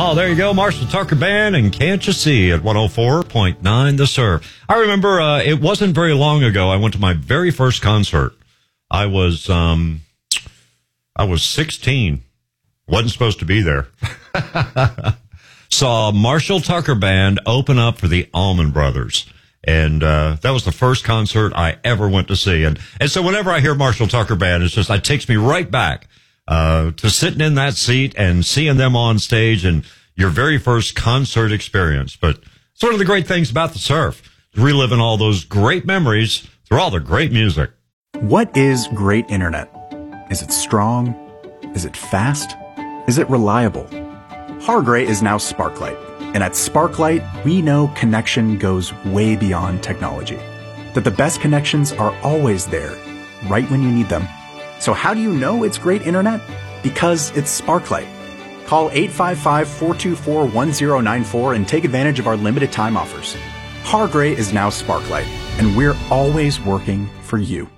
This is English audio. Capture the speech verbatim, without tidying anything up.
Oh, there you go. Marshall Tucker Band and Can't You See at one oh four point nine The Surf. I remember uh, it wasn't very long ago. I went to my very first concert. I was um, I was sixteen. Wasn't supposed to be there. Saw Marshall Tucker Band open up for the Allman Brothers. And uh, that was the first concert I ever went to see. And, and so whenever I hear Marshall Tucker Band, it's just, it takes me right back uh, to sitting in that seat and seeing them on stage and your very first concert experience. But it's one of the great things about the surf, reliving all those great memories through all the great music. What is great internet? Is it strong? Is it fast? Is it reliable? Hargray is now Sparklight. And at Sparklight, we know connection goes way beyond technology. That the best connections are always there, right when you need them. So how do you know it's great internet? Because it's Sparklight. Call eight five five, four two four, one zero nine four and take advantage of our limited time offers. Hargray is now Sparklight, and we're always working for you.